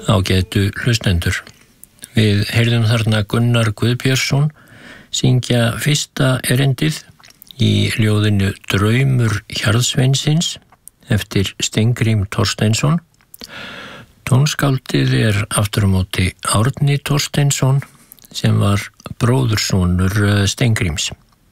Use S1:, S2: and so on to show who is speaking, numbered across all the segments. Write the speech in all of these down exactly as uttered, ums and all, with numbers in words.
S1: Ágætu hlustendur. Við heyrðum þarna Gunnar Guðbjörnsson syngja fyrsta erindið í ljóðinu Draumur Hjarðsveinsins eftir Steingrím Thorsteinsson. Tónskáldið er aftur á móti Árni Thorsteinsson sem var bróðursonur Steingríms.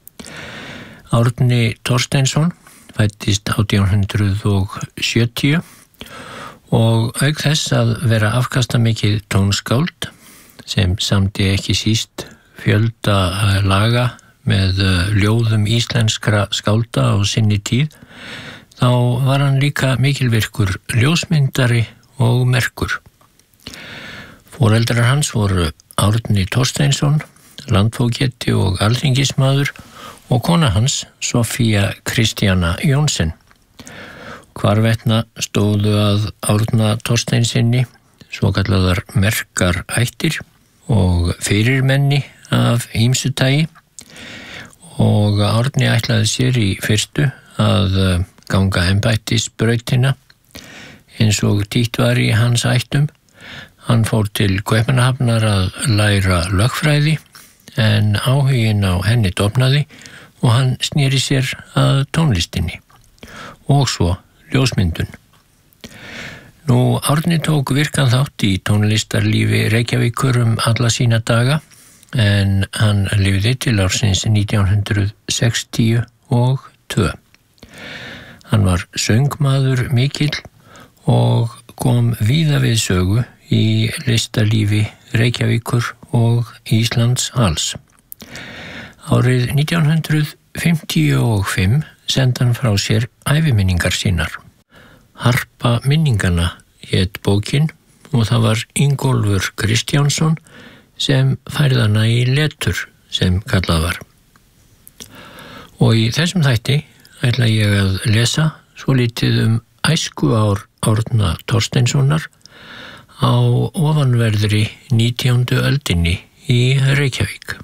S1: Árni Thorsteinsson fæddist átján hundrað sjötíu og auk þess að vera afkastamikið tónskáld sem samdi ekki síst fjölda laga með ljóðum íslenskra skálda á sinni tíð, þá var hann líka mikilvirkur ljósmyndari og merkur. Foreldrar hans voru Árni Thorsteinsson, landfógeti og alþingismaður, og kona hans Sofía Kristjana Jónsson. Hvarvetna stóðu að Árna Thorsteinsinni svokallaðar merkar ættir og fyrirmenni af ýmsu tagi, og Árni ætlaði sér í fyrstu að ganga embættisbrautina eins og títt var í hans ættum. Hann fór til Kaupmannahafnar að læra lögfræði, en áhuginn á henni dofnaði og hann sneri sér að tónlistinni og svo ljósmyndun. Nú, Árni tók virkan þátt í tónlistarlífi Reykjavíkur um alla sína daga, en hann lifði til ársins nítján hundrað sextíu og tvö. Hann var söngmaður mikill og kom víða við sögu í listalífi Reykjavíkur og Íslands alls. Árið nítján hundrað fimmtíu og fimm sendi hann frá sér æviminningar sínar. Harpa minninganna hét bókin og það var Ingólfur Kristjánsson sem færði hana í letur sem kallað var. Og í þessum þætti ætla ég að lesa svolítið um æskuár Árna Thorsteinssonar á ofanverðri nítjándu öldinni í Reykjavík.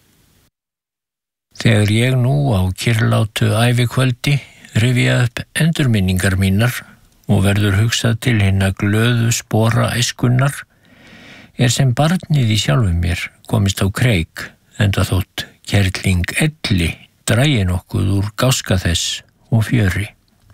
S1: Þegar ég nú á kyrrlátu ævikvöldi rifja upp endurminningar mínar og verður hugsað til hinna glöðu spora æskunnar, er sem barnið í sjálfum mér komist á kreik, enda þótt kerling elli dragi nokkuð úr gáska þess og fjöri.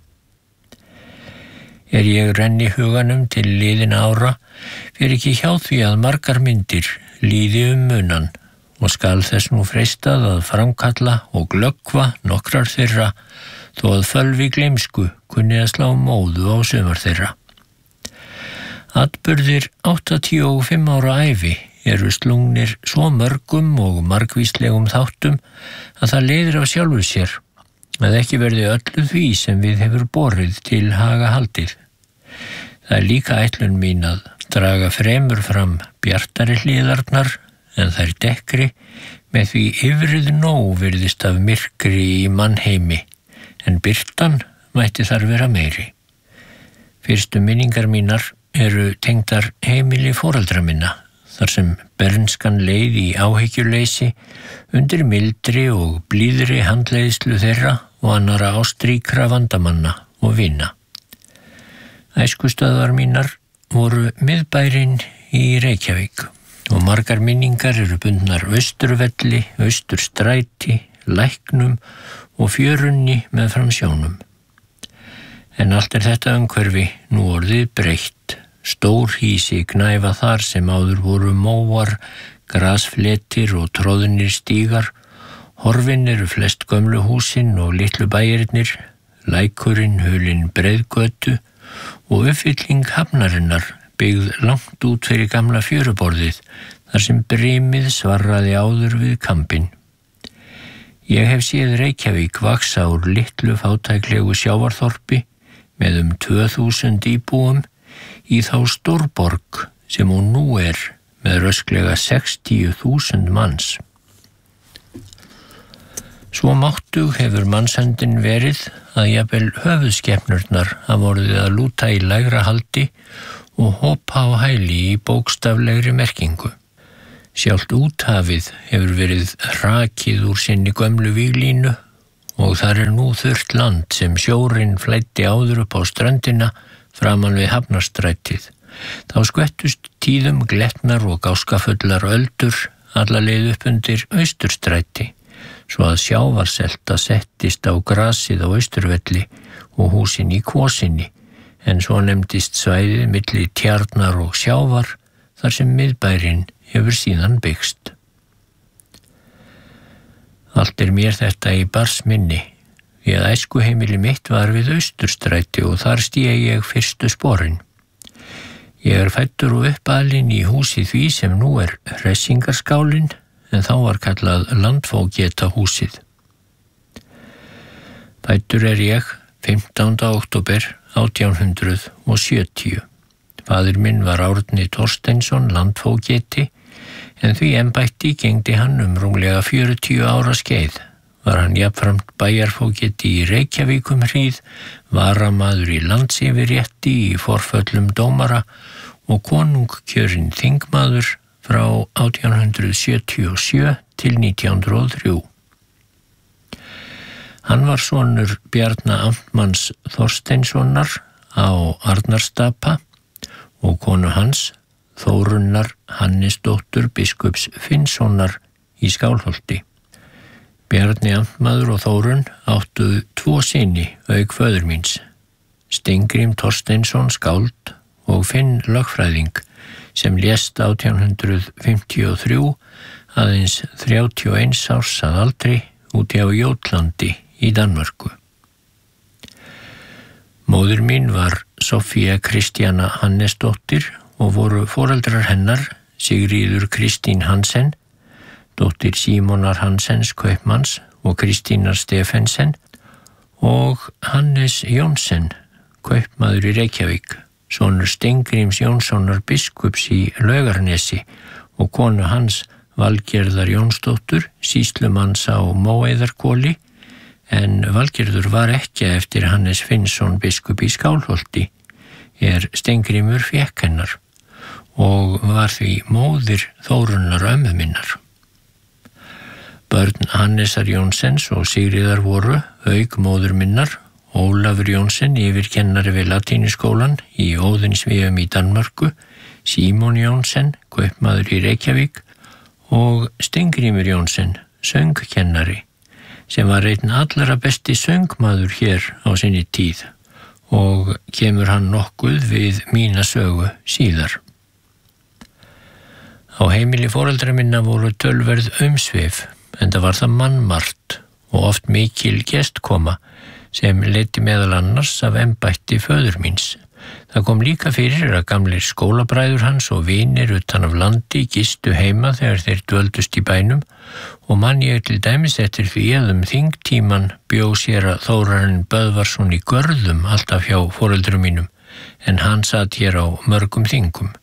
S1: Er ég renni huganum til liðina ára, fer ekki hjá því að margar myndir líði um munan, og skal þess nú freistað að framkalla og glöggva nokkrar þeirra, þó að fölvi gleymsku kunni að slá móðu á sumar þeirra. Atburðir áttatíu og fimm ára ævi eru slungnir svo mörgum og margvíslegum þáttum að það leiðir af sjálfu sér að ekki verði öllu því sem við hefur borið til haga haldið. Það er líka ætlun mín að draga fremur fram bjartari hliðarnar en þær dekkri, með því yfrið nóg virðist af myrkri í mannheimi, en birtan mætti þar vera meiri. Fyrstu minningar mínar eru tengdar heimili foreldra minna, þar sem bernskan leið í áhyggjuleysi undir mildri og blíðri handleiðslu þeirra og annara ástríkra vandamanna og vina. Æskustöðvar mínar voru miðbærinn í Reykjavík og margar minningar eru bundnar Austurvelli, Austurstræti, Læknum og fjörunni með framsjónum. En allt er þetta umhverfi nú orðið breytt. Stór hýsi gnæfa þar sem áður voru móar, grasfletir og tróðnir stígar. Horfin eru flest gömlu húsin og litlu bæirnir, lækurinn hulinn breiðgötu og uppfylling hafnarinnar byggð langt út fyrir gamla fjöruborðið, þar sem brimið svarraði áður við kampinn. Ég hef séð Reykjavík vaksa úr litlu fátæklegu sjávarþorpi með um tvö þúsund íbúum í þá stórborg sem hún nú er með rösklega sextíu þúsund manns. Svo máttug hefur mannshöndin verið að jafnvel höfuðskepnurnar hafa orðið að lúta í lægra haldi og hoppa á hæli í bókstaflegri merkingu. Sjálft úthafið hefur verið hrakið úr sinni gömlu víglínu og þar er nú þurrt land sem sjórinn flæddi áður upp á ströndina framan við Hafnarstrætið Þá skvettust tíðum glettnar og gáskafullar öldur alla leið upp undir Austurstræti, svo að sjávarselta settist á grasið á Austurvelli og húsin í Kvosinni, en svo nefndist svæðið milli Tjarnar og Sjávar, þar sem miðbærinn hefur síðan byggst. Allt er mér þetta í barsminni, því að æskuheimili mitt var við Austurstræti og þar stíg ég fyrstu sporin. Ég er fæddur og uppalinn í húsi því sem nú er Hressingarskálin, en þá var kallað Landfógetahúsið. Fæddur er ég fimmtánda október átján hundrað og sjötíu. Faðir minn var Árni Thorsteinsson landfógeti, en því embætti gegndi hann um rúmlega fjörutíu ára skeið. Var hann jafnframt bæjarfógeti í Reykjavík um hríð, varamaður í landsyfirrétti í forföllum dómara og konungkjörinn þingmaður frá átján hundrað sjötíu og sjö til nítján hundrað og þrjú. Hann var sonur Bjarna Amtmanns Þorsteinssonar á Arnarstapa og konu hans Þórunnar Hannesdóttur biskups Finnssonar í Skálholti. Bjarni Amtmaður og Þórunn áttu tvo syni auk föður míns, Steingrim Thorsteinsson skáld og Finn lögfræðing, sem lést átján hundrað fimmtíu og þrjú, aðeins þrjátíu og eins árs að aldri úti á Jótlandi í Danmörku. Móðir mín var Sofía Kristjana Hannesdóttir og voru foreldrar hennar Sigríður Kristín Hansen, dóttir Símonar Hansens kaupmanns og Kristínar Stefensen, og Hannes Jónsson, kaupmaður í Reykjavík, sonur Steingrims Jónssonar biskups í Laugarnesi og konu hans Valgerðar Jónsdóttur, sýslumanns á Móeiðarkóli, en Valgerður var ekki eftir Hannes Finnsson biskup í Skálholti, er Steingrimur fékk hennar og var því móðir Þórunnar ömmu minnar. Börn Hannesar Jónsens og Sigríðar voru, auk móður minnar, Ólafur Jónsson yfirkennari við latínuskólan í Óðinsvíum í Danmörku, Símon Jónsson, kaupmaður í Reykjavík, og Steingrímur Jónsson, söngkennari, sem var einn allra besti söngmaður hér á sinni tíð og kemur hann nokkuð við mína sögu síðar. Á heimili foreldra minna voru tölverð umsvif, enda var það mannmargt og oft mikil gestkoma sem leiddi meðal annars af embætti föður míns. Það kom líka fyrir að gamlir skólabræður hans og vinir utan af landi gistu heima þegar þeir dvöldust í bænum og man ég til dæmis eftir því að um þingtíman bjó sér að Þórarinn Böðvarsson í Görðum alltaf hjá foreldrum mínum, en hann satt hér á mörgum þingum.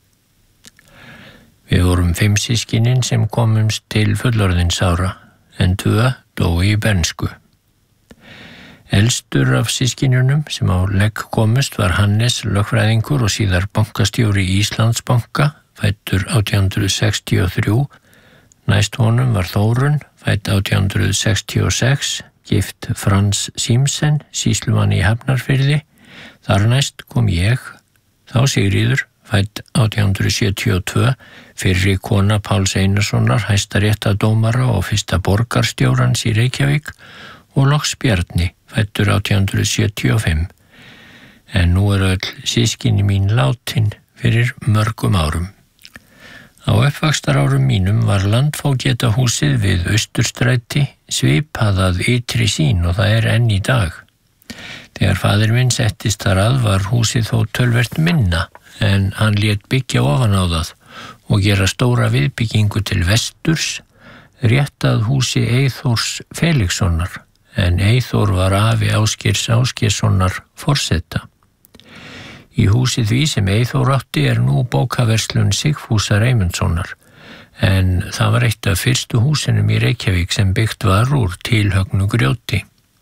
S1: Við vorum fimm systkinin sem komumst til fullorðinsára, en tvö dói í bernsku. Elstur af systkinunum sem á legg komust var Hannes lögfræðingur og síðar bankastjóri Íslandsbanka, fæddur átján hundrað sextíu og þrjú. Næst honum var Þórunn, fædd átján hundrað sextíu og sex, gift Frans Símsen, sýslumann í Hafnarfirði. Þar næst kom ég, þá Sigríður, fædd átján hundrað sjötíu og tvö, fyrri kona Páls Einarssonar, hæstaréttardómara og fyrsta borgarstjórans í Reykjavík, og loks Bjarni, fæddur átján hundrað sjötíu og fimm. En nú er öll systkini mín látin fyrir mörgum árum. Á uppvaxtarárum mínum var Landfógetahúsið við Austurstræti svipað að ytri sín og það er enn í dag. Þegar faðir minn settist þar að var húsið þó tölvert minna, en hann lét byggja ofan á það og gera stóra viðbyggingu til vesturs, rétt að húsi Eyþórs Felixsonar, en Eyþór var afi Ásgeirs Ásgeirssonar forseta. Í húsi því sem Eyþór átti er nú bókaverslun Sigfúsar Eymundssonar, en það var eitt af fyrstu húsinum í Reykjavík sem byggt var úr tilhögnu grjóti.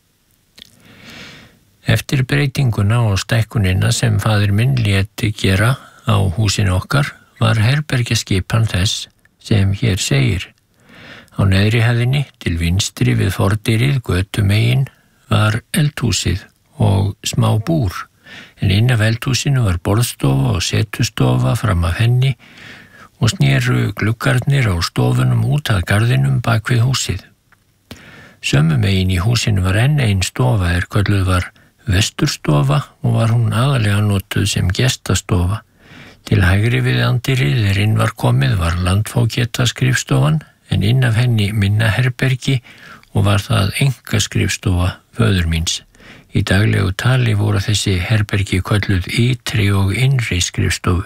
S1: Eftir breytinguna og stækkunina sem faðir minn léti gera á húsinu okkar var herbergjaskipan þess sem hér segir. Á neðri hæðinni til vinstri við fordyrið götumegin var eldhúsið og smá búr, en inn af eldhúsinu var borðstofa og setustofa fram af henni og snéru gluggarnir á stofunum út að garðinum bak við húsið. Sömu megin í húsinu var enn ein stofa er kölluð var vesturstofa og var hún aðalega notuð sem gestastofa. Til hægri við andirið er inn var komið var landfógettaskrifstofan en inn af henni minna herbergi og var það einkaskrifstofa föður míns. Í daglegu tali voru þessi herbergi kölluð ytri og innri skrifstofu.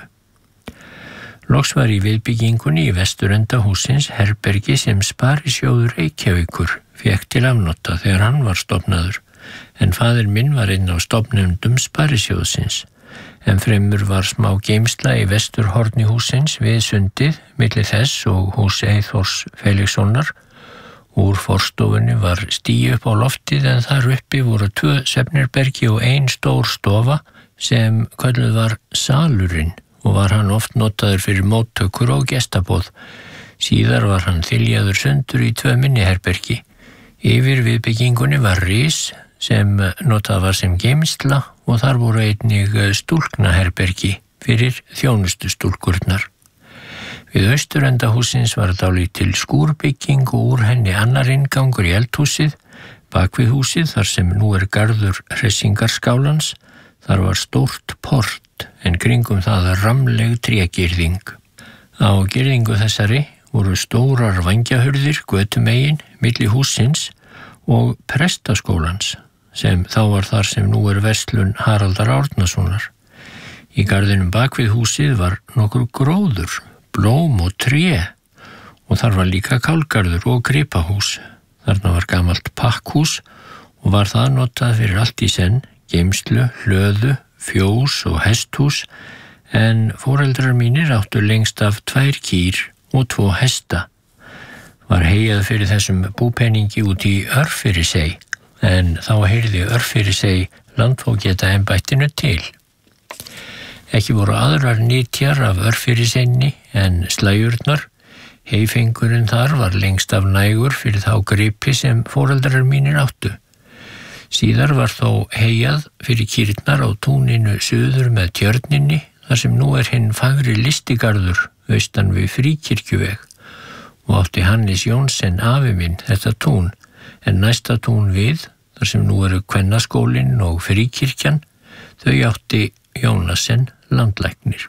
S1: Loks var í viðbyggingunni í vesturenda húsins herbergi sem Sparisjóður Reykjavíkur fékk til afnota þegar hann var stofnaður, en faðir minn var einn á stofnendum Sparisjóðsins. En fremur var smá geymsla í vesturhorni húsins við sundið, milli þess og hús Eyþórs Felixsonar. Úr forstofunni var stíu upp á loftið en þar uppi voru tvö svefnherbergi og ein stór stofa sem kölluð var salurinn og var hann oft notaður fyrir móttökur og gestaboð. Síðar var hann þyljaður sundur í tvö minni herbergi. Yfir viðbyggingunni var ris sem notað var sem geymsla og þar voru einnig stúlknaherbergi fyrir þjónustustúlkurnar. Við austurenda húsins var dálítil skúrbygging og úr henni annar inngangur í eldhúsið. Bak við húsið, þar sem nú er garður hressingarskálans, þar var stórt port en kringum það ramleg trégirðing. Á girðingu þessari voru stórar vangjahurðir götumegin milli húsins og prestaskólans, sem þá var þar sem nú er verslun Haraldar Árnasonar. Í garðinum bak við húsið var nokkur gróður, blóm og tré og þar var líka kálgarður og gripahús. Þarna var gamalt pakkhús og var það notað fyrir allt í senn, geymslu, hlöðu, fjós og hesthús, en foreldrar mínir áttu lengst af tvær kýr og tvo hesta. Var heyjað fyrir þessum búpeningi út í Örfirisey, en þá heyrði Örfirisey landfógetaembættinu til. Ekki voru aðrar nytjar af Örfiriseyni en slægjurnar. Heifengurinn þar var lengst af nægur fyrir þá gripi sem foreldrar mínir áttu. Síðar var þó heyjað fyrir kýrnar á túninu suður með tjörninni, þar sem nú er hinn fagri listigarður austan við Fríkirkjuveg, og átti Hannes Jónsson afi minn þetta tún, en næsta tún við, þar sem nú eru Kvennaskólinn og Fríkirkjan, þau átti Jónasen landlæknir.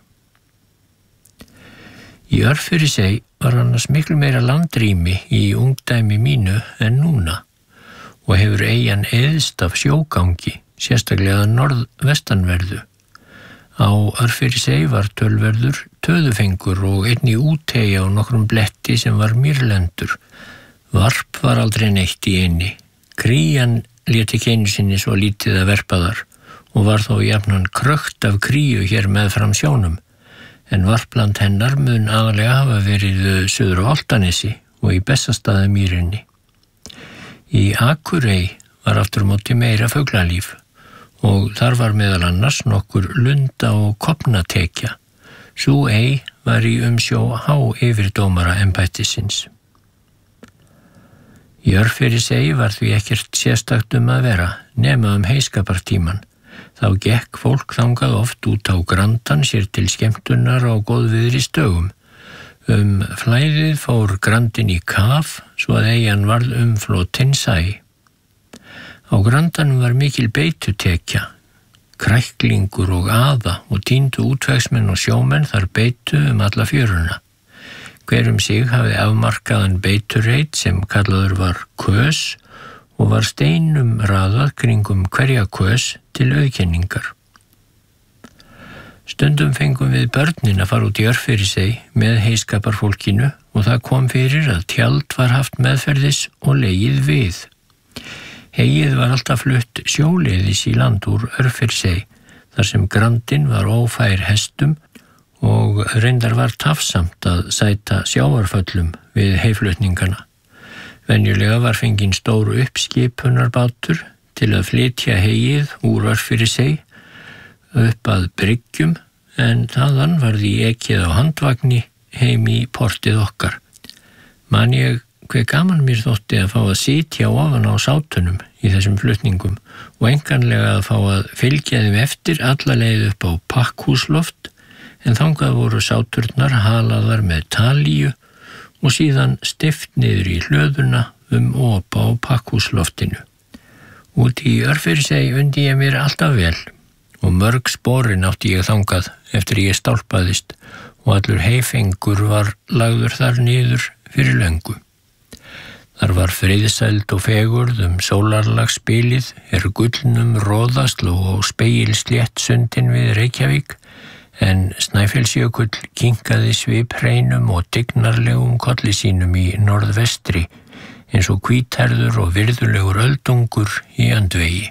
S1: Í Örfirisey var annars miklu meira landrými í ungdæmi mínu en núna og hefur eyjan eyðst af sjógangi, sérstaklega norðvestanverðu. Á Örfirisey var tölverður töðufengur og einnig úteyja á nokkrum bletti sem var mýrlendur. Varp var aldrei neitt í einni. Krían lét ekki einu sinni svo lítið að verpa þar og var þó jafnan krökt af kríu hér meðfram sjónum, en varpland hennar mun aðalega hafa verið suður á Álftanesi og í Bessastaðamýrinni. Í Akurey var aftur á móti meira fuglalíf og þar var meðal annars nokkur lunda og kopnatekja. Sú ey var í umsjó há yfirdómara embættisins. Í Örfirisey var því ekkert sérstakt um að vera, nema um heiskapartíman. Þá gekk fólk þangað oft út á grandan sér til skemmtunar á góðviðri stögum. Um flæðið fór grandin í kaf, svo að eyjan varð umflotin sæ. Á grandanum var mikil beitutekja, kræklingur og aða og tíndu útvegsmenn og sjómenn þar beitu um alla fjöruna. Hver um sig hafði afmarkaðan beiturreit sem kallaður var kös og var steinum raðað kringum hverja kös til auðkenningar. Stundum fengum við börnin að fara út í Örfirisey með heiskaparfólkinu og það kom fyrir að tjald var haft meðferðis og legið við. Heyið var alltaf flutt sjóleiðis í land úr Örfirisey, þar sem grandin var ófær hestum og reyndar var tafsamt að sæta sjávarföllum við heiflutningana. Venjulega var fenginn stór uppskipunarbátur til að flytja heyið úr Örfirisey upp að bryggjum, en þaðan var því ekið á handvagni heim í portið okkar. Man ég hve gaman mér þótti að fá að sitja ofan á sátunum í þessum flutningum og enganlega að fá að fylgja þeim eftir alla leið upp á pakkhúsloft, en þangað voru sáturnar halaðar með talíu og síðan stift niður í hlöðuna um op á pakkhúsloftinu. Út í Örfirisey undi ég mér alltaf vel og mörg sporin átti ég þangað eftir ég stálpaðist og allur heifengur var lagður þar niður fyrir löngu. Þar var friðsæld og fegurð um sólarlagsbilið er gullnum roðasló og spegilslétt sundin við Reykjavík, en Snæfellsjökull kinkaði svipreinum og tignarlegum kolli sínum í norðvestri, eins og hvítherður og virðulegur öldungur í öndvegi.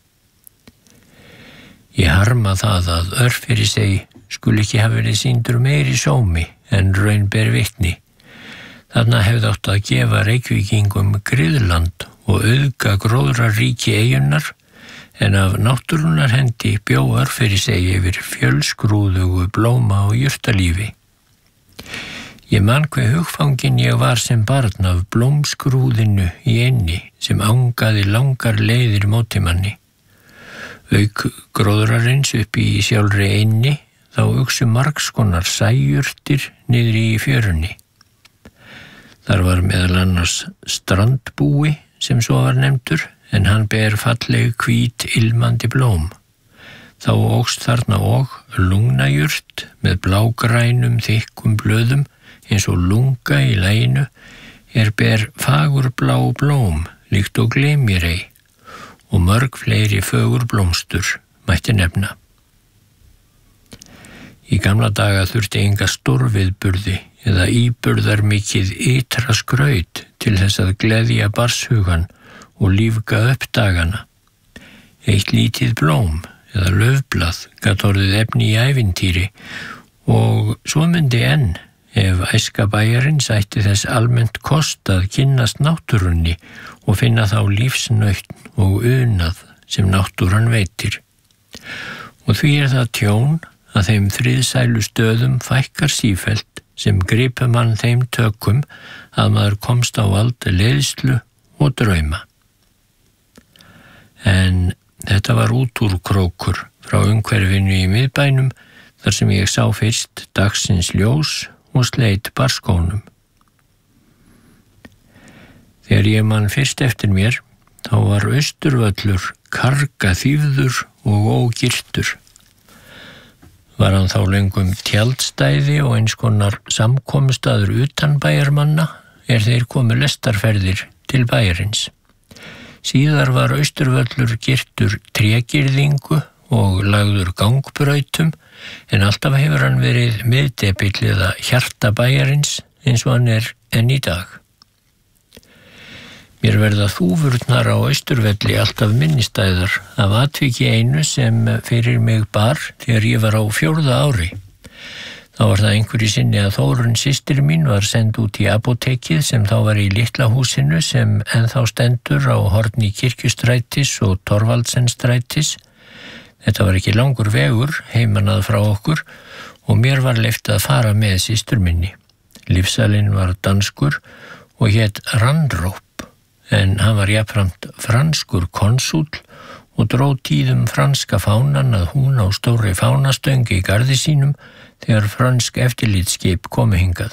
S1: Ég harma það að Örfirisey skuli ekki hafa verið sýndur meiri sómi en raun ber vitni. Þarna hefði átt að gefa Reykvíkingum griðland og auðga gróðraríki eyjunnar, en af náttúrunnar hendi bjó Örfirisey yfir fjölskrúðugu blóma og jurtalífi. Ég man hve hugfangin ég var sem barn af blómskrúðinu í eynni sem angaði langar leiðir móti manni. Auk gróðrarins upp í sjálfri eynni þá uxu margskonar sæjurtir niður í fjörunni. Þar var meðal annars strandbúi sem svo var nefndur, en hann ber falleg hvít ilmandi blóm. Þá ókst þarna og lungnajurt með blágrænum þykkum blöðum eins og lunga í laginu er ber fagurblá blóm líkt og gleymírey og mörg fleiri fögur blómstur mætti nefna. Í gamla daga þurfti enga stórviðburði eða íburðar mikið ytra skraut til þess að gleðja barnshugan og lífga upp dagana. Eitt lítið blóm eða laufblað gat orðið efni í ævintýri og svo myndi enn ef æska bæjarins ætti þess almennt kost að kynnast náttúrunni og finna þá lífsnautn og unað sem náttúran veitir. Og því er það tjón að þeim friðsælu stöðum fækkar sífellt sem gripa mann þeim tökum að maður komst á vald leiðslu og drauma. En þetta var útúrkrókur frá umhverfinu í miðbænum þar sem ég sá fyrst dagsins ljós og sleit barskónum. Þegar ég man fyrst eftir mér, þá var Austurvöllur karga þýfður og ógirtur. Var hann þá löngum tjaldstæði og eins konar samkomustaður utan bæjarmanna er þeir komu lestarferðir til bæjarins. Síðar var Austurvöllur girtur trégirðingu og lagður gangbrautum, en alltaf hefur hann verið miðdepill eða hjarta bæjarins eins og hann er enn í dag. Mér verða þúfurnar á Austurvelli alltaf minnistæðar af atviki einu sem fyrir mig bar þegar ég var á fjórða ári. Þá var það einhverju sinni að Þórunn systir mín var send út í apótekið sem þá var í litla húsinu sem ennþá stendur á horni Kirkjustrætis og Thorvaldsenstrætis. Þetta var ekki langur vegur heimanað frá okkur og mér var leyft að fara með systur minni. Lífsalinn var danskur og hét Randróp, en hann var jafnframt franskur konsúll og dró tíðum franska fánan að hún á stóri fánastöng í garði sínum þegar fransk eftirlitsskip komu hingað.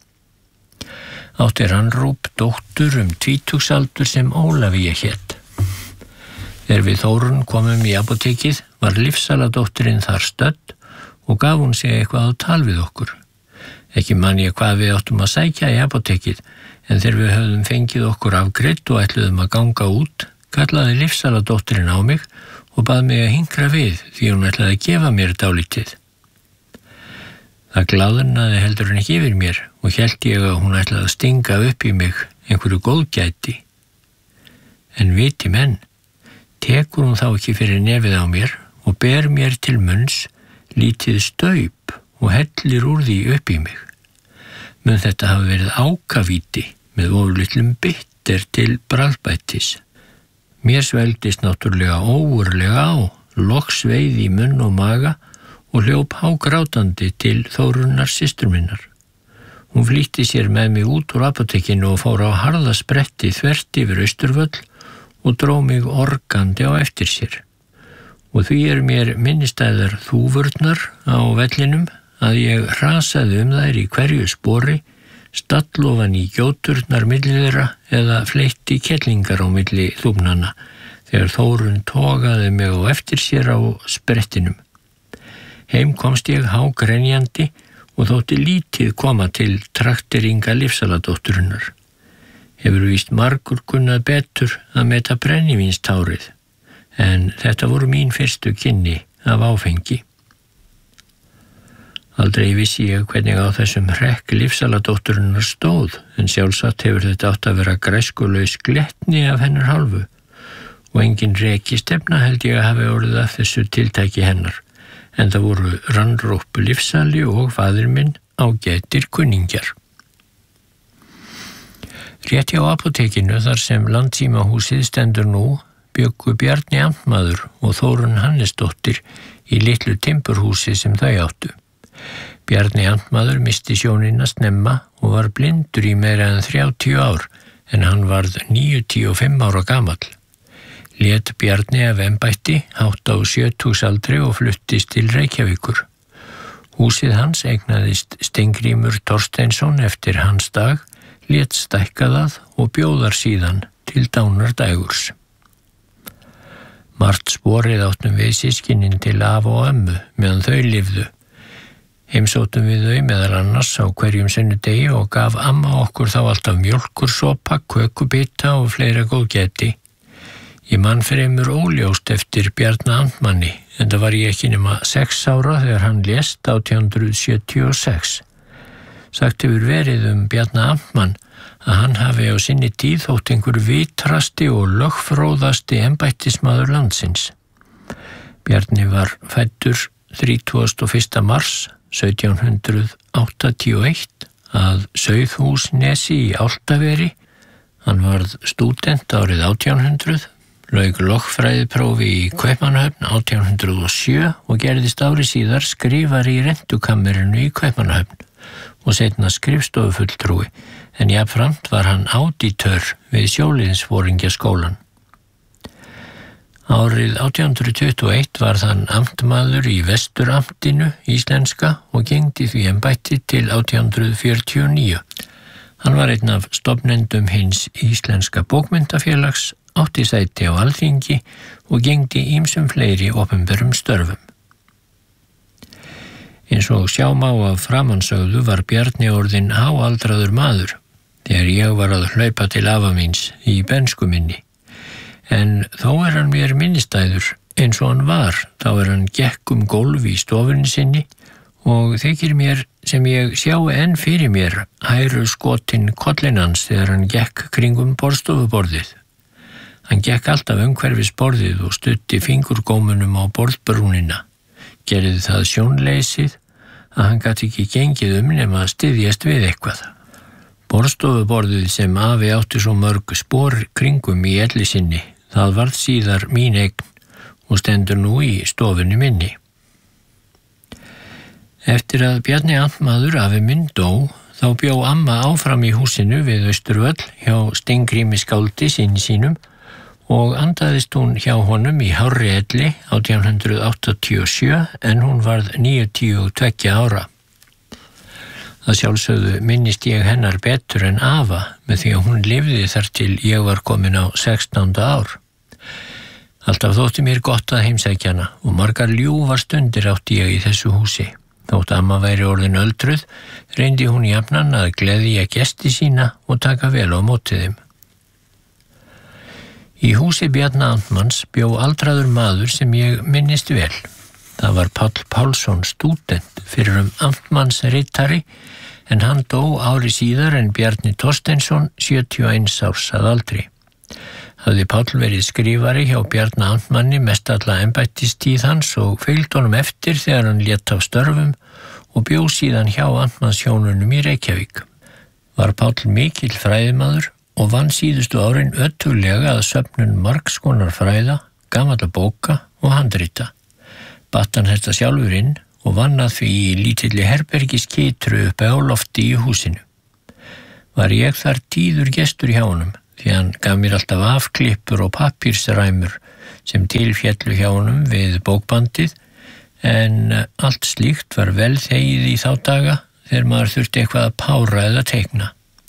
S1: Átti Randróp dóttur um tvítugsaldur sem Ólafía hét. Þegar við Þórunn komum í apótekið var lífsaladóttirinn þar stödd og gaf hún sig eitthvað á tal við okkur. Ekki man ég hvað við áttum að sækja í apótekið, en þegar við höfðum fengið okkur afgreitt og ætluðum að ganga út, kallaði lífsaladóttirinn á mig og bað mig að hinkra við því hún ætlaði að gefa mér dálítið. Það glaðnaði heldur hann ekki yfir mér og hélt ég að hún ætlaði að stinga upp í mig einhverju góðgæti. En viti menn, tekur hún þá ekki fyrir nefið á mér og ber mér til munns lítið staup og hellir úr því upp í mig. Mun þetta hafa verið ákavíti með ofurlitlum bitter til bragðbætis. Mér svelgdist náttúrlega óurlega á, loks veið í munn og maga og hljóp hágrátandi til Þórunnar systur minnar. Hún flýtti sér með mig út úr apótekinu og fór á harða spretti þvert yfir Austurvöll og dró mig organdi á eftir sér. Og því er mér minnistæðar þúfurnar á vellinum að ég hrasaði um þær í hverju spori, stallofan í gjóturnar milli þeirra eða fleitti kellingar á milli þúfnanna þegar Þórunn togaði mig á eftir sér á sprettinum. Heim komst ég hágrenjandi og þótti lítið koma til trakteringa Lyfsaladótturinnar. Hefur víst margur kunnað betur að meta brennivínstárið, en þetta voru mín fyrstu kynni af áfengi. Aldrei vissi ég hvernig á þessum hrekk Lyfsaladótturinnar stóð, en sjálfsagt hefur þetta átt að vera græskulaus glettni af hennar hálfu, og engin rekistefna held ég að hafi orðið af þessu tiltæki hennar, en það voru Rannróppu Lyfsali og faðir minn ágætir kunningjar. Rétt hjá apótekinu þar sem Landssímahúsið stendur nú bjuggu Bjarni amtmaður og Þórunn Hannesdóttir í litlu timburhúsi sem þau áttu. Bjarni amtmaður misti sjónina snemma og var blindur í meira en þrjátíu ár, en hann varð níutíu og fimm ára gamall. Lét Bjarni af embætti hátt á sjötugsaldri og fluttist til Reykjavíkur. Húsið hans eignaðist Steingrímur Thorsteinsson eftir hans dag, lét stækka það og bjóðar síðan til dánardægurs. Margt sporið áttum við systkinin til afa og ömmu meðan þau lifðu. Heimsóttum við þau meðal annars á hverjum sunnudegi og gaf amma okkur þá alltaf mjólkursopa, kökubita og fleira góðgæti. Ég man fremur óljóst eftir Bjarna amtmanni, en það var ég ekki nema sex ára þegar hann lést átján hundruð sjötíu og sex. Sagt hefur verið um Bjarna amtmann að hann hafi á sinni tíð þótt einhver vitrasti og lögfróðasti embættismaður landsins. Bjarni var fæddur þrítugasta og fyrsta mars sautján hundruð áttatíu og eitt að Sauðhúsnesi í Álftaveri. Hann varð stúdent árið átján hundruð, lauk lögfræðiprófi í Kaupmannahöfn átján hundruð og sjö og gerðist ári síðar skrifari í rentukammerinu í Kaupmannahöfn og seinna skrifstofufulltrúi, en jafnframt var hann ádítör við Sjóliðsforingjaskólann. Árið átján hundruð tuttugu og eitt var hann amtmaður í Vesturamtinu íslenska og gegndi því embætti til átján hundruð fjörutíu og níu. Hann var einn af stofnendum hins íslenska bókmyndafélags, átti sæti á Alþingi og gegndi ýmsum fleiri opinberum störfum. Eins og sjá má af framansögðu var Bjarni orðinn háaldraður maður þegar ég var að hlaupa til afa míns í bernsku minni. En þó er hann mér minnistæður eins og hann var, þá er hann gekk um gólf í stofunni sinni og þykir mér sem ég sjái enn fyrir mér hæru skotin kollinn hans þegar hann gekk kringum borðstofuborðið. Hann gekk alltaf umhverfis borðið og studdi fingurgómunum á borðbrúnina. Gerði það sjónleysið að hann gat ekki gengið um nema að styðjast við eitthvað. Borðstofuborðið sem afi átti svo mörg spor kringum í elli sinni, það varð síðar mín eign og stendur nú í stofunni minni. Eftir að Bjarni amtmaður afi minn dó, þá bjó amma áfram í húsinu við Austurvöll hjá Steingrími skáldi sinni sínum og andaðist hún hjá honum í hárri elli átján hundruð áttatíu og sjö en hún varð níutíu og tveggja ára. Það sjálfsögðu minnist ég hennar betur en afa með því að hún lifði þar til ég var komin á sextánda ár. Alltaf þótti mér gott að heimsækja hana og margar ljúfar stundir átti ég í þessu húsi. Þótt amma væri orðin öldruð, reyndi hún jafnan að gleðja gesti sína og taka vel á móti þeim. Í húsi Bjarna amtmanns bjó aldraður maður sem ég minnist vel. Það var Páll Pálsson stúdent fyrir um amtmannsritari, en hann dó ári síðar en Bjarni Thorsteinsson sjötíu og eins árs að aldri. Hafði Páll verið skrifari hjá Bjarna amtmanni mest alla embættistíð hans og fylgdi honum eftir þegar hann lét af störfum og bjó síðan hjá amtmannshjónunum í Reykjavík. Var Páll mikill fræðimaður og vann síðustu árin öttulega að söfnun margs konar fræða, gamalla bóka og handrita. Batt hann þetta sjálfur inn og vann að því í lítilli herbergiskitru uppi á lofti í húsinu. var ég þar tíður gestur hjá honum, því hann gaf mér alltaf afklippur og pappírsræmur sem tilféllu hjá honum við bókbandið, en allt slíkt var vel þegið í þá daga þegar maður þurfti eitthvað að pára eða teikna.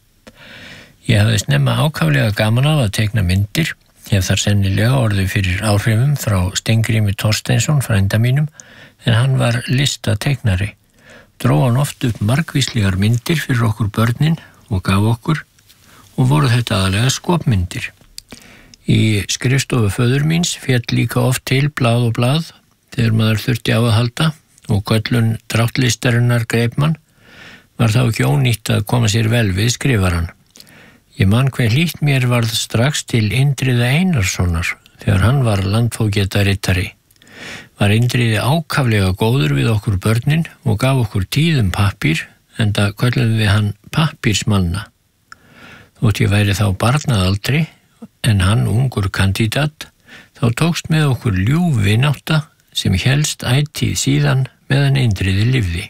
S1: Ég hafði snemma ákaflega gaman af að teikna myndir, hef þar sennilega orðið fyrir áhrifum frá Steingrími Thorsteinsson frænda mínum, en hann var listateiknari. Dró hann oft upp margvíslegar myndir fyrir okkur börnin og gaf okkur, og voru þetta aðalega skopmyndir. Í skrifstofu föður míns féll líka oft til blað og blað þegar maður þurfti á að halda, og köllun dráttlistarinnar greip mann, var þá ekki ónýtt að koma sér vel við skrifaran. Ég man hve hlýtt mér varð strax til Indriða Einarssonar þegar hann var landfógetarittari. Var Indriði ákaflega góður við okkur börnin og gaf okkur tíðum pappír, enda kölluðum við hann pappírsmanna. Þótt ég væri þá barnaaldri, en hann ungur kandidat, þá tókst með okkur ljúf vinátta sem hélst ætíð síðan meðan Indriði lifði.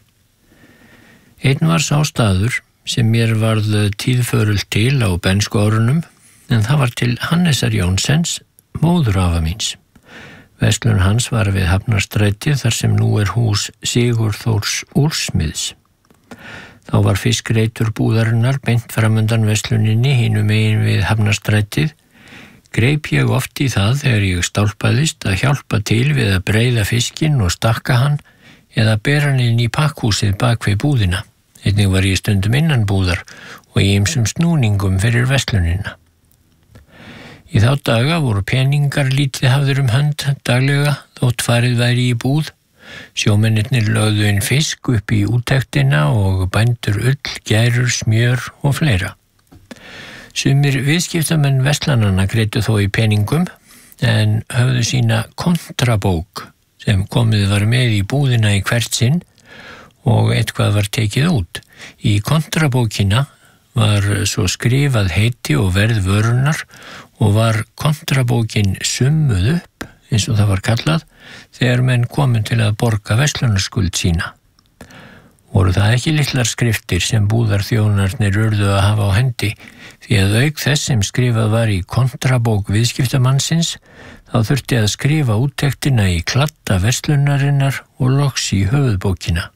S1: Einn var sá staður sem mér varð tíðförul til á bensku árunum, en það var til Hannesar Jónsens, móðurafa míns. Verslun hans var við Hafnarstrætið þar sem nú er hús Sigurþórs úrsmiðs. Þá var fiskreitur búðarinnar beint framundan versluninni hinum megin við Hafnarstrætið. Greip ég oft í það þegar ég stálpaðist að hjálpa til við að breiða fiskinn og stakka hann eða bera hann inn í pakkhúsið bak við búðina. Einnig var ég stundum innan búðar og í ýmsum snúningum fyrir verslunina. Í þá daga voru peningar lítið hafðir um hönd daglega þótt farið væri í búð. Sjómennirnir lögðu inn fisk upp í úttektina og bændur ull, gærur, smjör og fleira. Sumir viðskiptamenn verslananna greiddu þó í peningum, en höfðu sína kontrabók sem komið var með í búðina í hvert sinn og eitthvað var tekið út. Í kontrabókina var svo skrifað heiti og verð vörunnar og var kontrabókin summuð upp, eins og það var kallað, þegar menn komin til að borga verslunarskuld sína. Voru það ekki litlar skriftir sem búðarþjónarnir urðu að hafa á hendi, því að auk þess sem skrifað var í kontrabók viðskiptamannsins, þá þurfti að skrifa úttektina í kladda verslunarinnar og loks í höfuðbókina.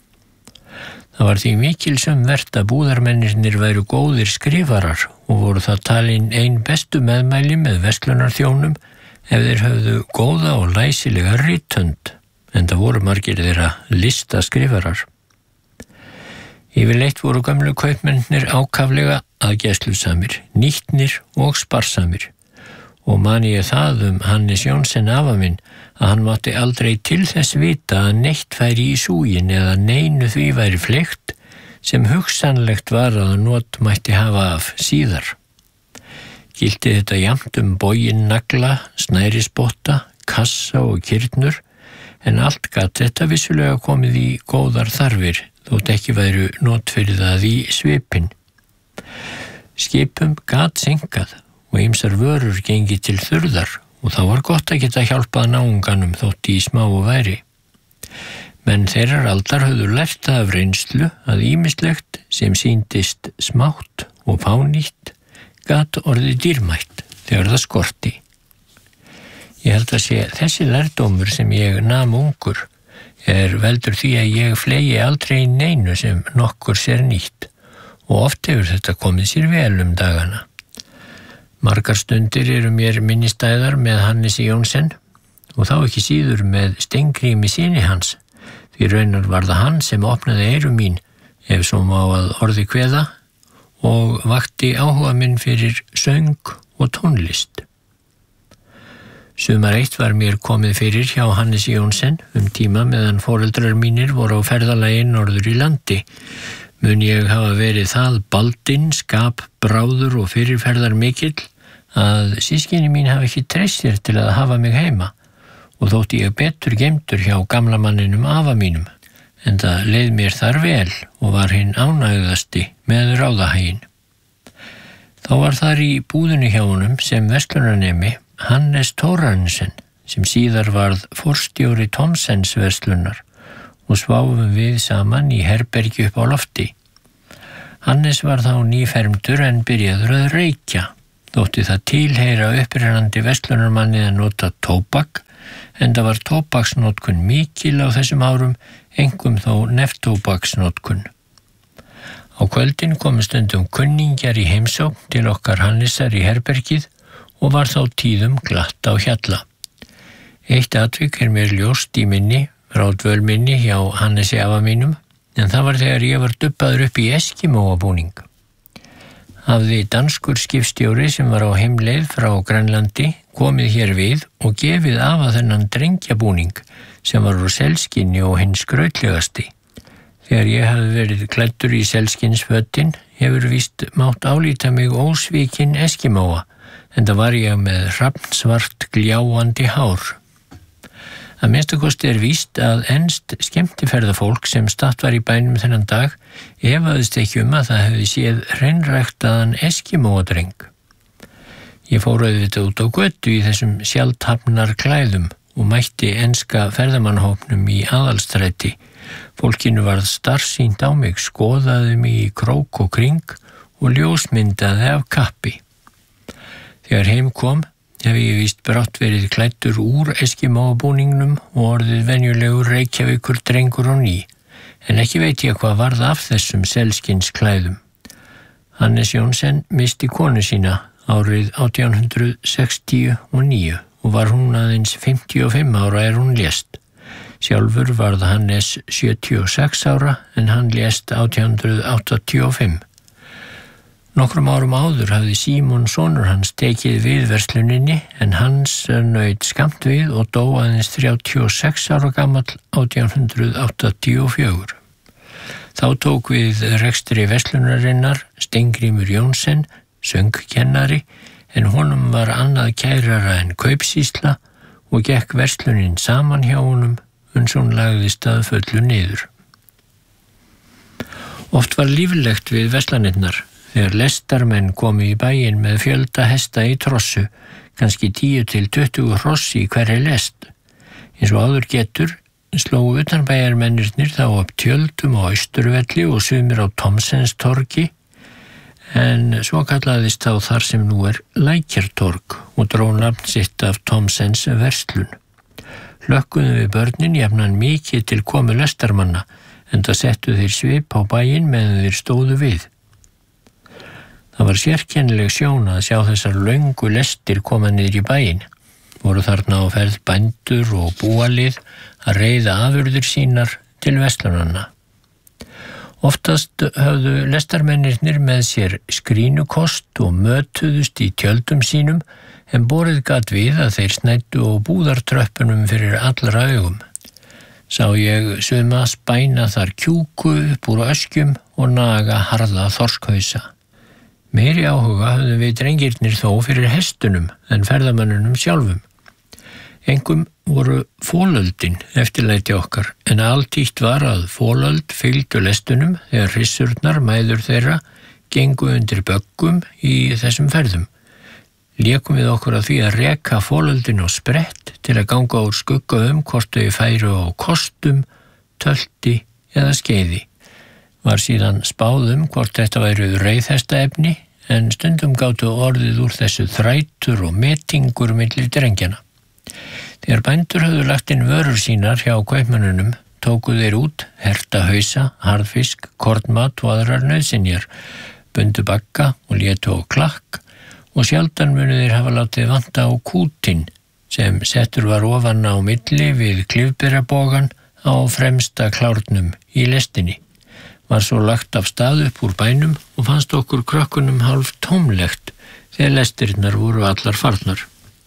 S1: Það var því mikilsum vert að búðarmennirnir væru góðir skrifarar og voru það talin ein bestu meðmæli með verslunarþjónum ef þeir höfðu góða og læsilega rithönd, en það voru margir þeirra listaskrifarar. Yfirleitt voru gömlu kaupmennir ákaflega aðgæslusamir, nýtnir og sparsamir, og man ég það um Hannes Jónsen afa minn að hann mátti aldrei til þess vita að neitt færi í súgin eða neinu því væri fleygt sem hugsanlegt var að not mætti hafa af síðar. Gilti þetta jafnt um boginn nagla, snærisbotta, kassa og kyrnur, en allt gat þetta vissulega komið í góðar þarfir, þótt ekki væru not fyrir það í svipinn. Skipum gat senkað og ýmsar vörur gengi til þurðar og þá var gott að geta hjálpað náunganum þótt í smá og væri. Menn þeirrar aldar höfðu lært af reynslu að ýmislegt sem sýndist smátt og fánýtt gat orðið dýrmætt þegar það skorti. Ég held að sé þessi lærdómur sem ég nam ungur er veldur því að ég flegi aldrei neinu sem nokkur sér nýtt og oft hefur þetta komið sér vel um dagana. Margar stundir eru mér minnistæðar með Hannesi Jónsen og þá ekki síður með Steingrími syni hans, því raunar var það hann sem opnaði eyru mín, ef svo má að orði kveða, og vakti áhuga minn fyrir söng og tónlist. Sumar eitt var mér komið fyrir hjá Hannesi Jónsen um tíma meðan foreldrar mínir voru á ferðalagi norður í landi. Mun ég hafa verið það baldinn, skap, bráður og fyrirferðar mikill að sískinni mín hafi ekki treyst sér til að hafa mig heima og þótti ég betur geymdur hjá gamla manninum afa mínum, en það leið mér þar vel og var hinn ánægðasti með ráðahægin. Þá var þar í búðinu hjá honum sem verslunarnemi Hannes Thorarnsen, sem síðar varð forstjóri Thomsens verslunar og sváfum við saman í herbergi upp á lofti. Hannes var þá nýfermdur en byrjaður að reykja. Þótti það tilheyra upprennandi verslunarmanni að nota tóbak, enda var tóbaksnotkun mikil á þessum árum, einkum þó neftóbaksnotkun. Á kvöldin komu stundum kunningjar í heimsókn til okkar Hannesar í herbergið og var þá tíðum glatt á hjalla. Eitt atvik er mér ljóst í minni, frá dvölminni hjá Hannesi afa mínum, en það var þegar ég var dubbaður upp í eskimóabúning. Hafði danskur skipstjóri sem var á heimleið frá Grænlandi komið hér við og gefið afa þennan drengjabúning sem var úr selskinni og hinn skrautlegasti. Þegar ég hafði verið klæddur í selskinsfötin hefur víst mátt álíta mig ósvíkin eskimóa, en það var ég með hrafnsvart gljáandi hár. Að minnsta kosti er víst að enskt skemmtiferðafólk sem statt var í bænum þennan dag efaðist ekki um að það hefði séð hreinræktaðan eskimóadreng. Ég fór auðvitað út á götu í þessum sjaldhafnar klæðum og mætti enska ferðamannahópnum í aðalstræti. Fólkinu varð starsýnt á mig, skoðaði mig í krók og kring og ljósmyndaði af kappi. Þegar heim kom, hef ég víst brátt verið klæddur úr eskimóabúningnum og orðið venjulegur Reykjavíkur drengur á ný, en ekki veit ég hvað varð af þessum selskins-klæðum. Hannes Jónsson misti konu sína árið átján hundrað sextíu og níu og var hún aðeins fimmtíu og fimm ára er hún lést. Sjálfur varð Hannes sjötíu og sex ára en hann lést átján hundrað áttatíu og fimm. Nokkrum árum áður hafði Símon sonur hans tekið við versluninni en hans naut skammt við og dó aðeins þrjátíu og sex ára gamall átján hundrað áttatíu og fjögur. Þá tók við rekstri verslunarinnar Steingrímur Jónsson, söngkennari, en honum var annað kærara en kaupsýsla og gekk verslunin saman hjá honum uns hún lagðist að fullu niður. Oft var líflegt við verslanirnar. Þegar lestarmenn komu í bæinn með fjölda hesta í trossu, kannski tíu til tuttugu hross í hverri lest. Eins og áður getur, slógu utanbæjarmennirnir þá upp tjöldum á Austurvelli og sumir á Thomsenstorgi, en svo kallaðist þá þar sem nú er Lækjartorg og dró nafn sitt af Thomsens verslun. Hlökkuðum við börnin jafnan mikið til komu lestarmanna, enda settu þeir svip á bæinn meðan þeir stóðu við. Það var sérkennileg sjón að sjá þessar löngu lestir koma niður í bæinn. Voru þarna á ferð bændur og búalið að reiða afurðir sínar til verslunanna. Oftast höfðu lestarmennirnir með sér skrínukost og mötuðust í tjöldum sínum en borið gat við að þeir snæddu á búðartröppunum fyrir allra augum. Sá ég suma spæna þar kjúku upp úr öskjum og naga harða þorskhausa. Meiri áhuga höfðum við drengirnir þó fyrir hestunum en ferðamönnunum sjálfum. Engum voru fólöldin eftirlæti okkar, en altítt var að fólöld fylgdu lestunum þegar hrissurnar mæður þeirra gengu undir böggum í þessum ferðum. Lékum við okkur að því að reka fólöldin á sprett til að ganga úr skugga um hvort þau færu á kostum, tölti eða skeiði. Var síðan spáð um hvort þetta væru reiðhestaefni, en stundum gátu orðið úr þessu þrætur og metingur milli drengjana. Þegar bændur höfðu lagt inn vörur sínar hjá kaupmönnunum, tóku þeir út herta hausa, harðfisk, kornmat og aðrar nauðsynjar, bundu bagga og létu á klakk og sjaldan munu þeir hafa látið vanta á kútin sem settur var ofan á milli við klifberabogan á fremsta klárnum í lestinni. Var svo lagt af stað upp úr bænum og fannst okkur krökkunum hálf tómlegt þegar lestirnar voru allar farnar.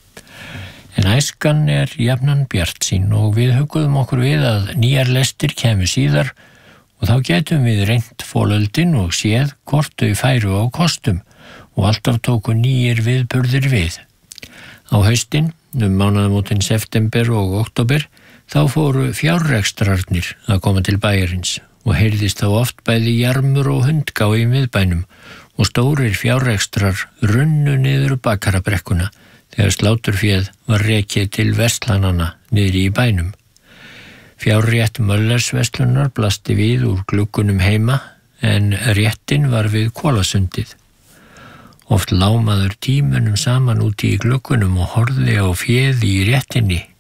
S1: En æskan er jafnan bjartsýn og við hugguðum okkur við að nýjar lestir kæmu síðar og þá getum við reynt fólöldin og séð hvort þau færu á kostum og alltaf tóku nýjir viðburðir við. Á haustin, um mánaðamótin september og október, þá fóru fjárrekstrarnir að koma til bæjarins og heyrðist þá oft bæði jarmur og hundgá í miðbænum og stórir fjárrekstrar runnu niður bakarabrekkuna þegar sláturféð var rekið til verslananna niðri í bænum. Fjárrétt Möllersverslunar blasti við úr gluggunum heima en réttin var við Kolasundið. Oft lámaður tímunum saman úti í gluggunum og horfði á féð í réttinni